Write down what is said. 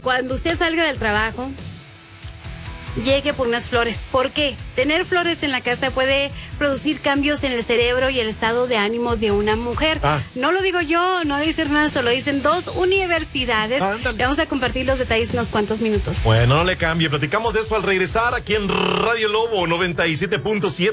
cuando usted salga del trabajo, llegue por unas flores. ¿Por qué? Tener flores en la casa puede producir cambios en el cerebro y el estado de ánimo de una mujer. No lo digo yo, no lo dice Hernando, lo dicen 2 universidades. Le vamos a compartir los detalles en unos cuantos minutos. Bueno, no le cambie. Platicamos de eso al regresar aquí en Radio Lobo 97.7.